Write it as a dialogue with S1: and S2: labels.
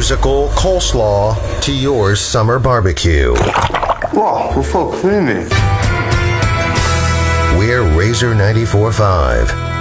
S1: musical coleslaw to your summer barbecue.
S2: Wow, we're so creamy.
S1: We're Razor 94.5.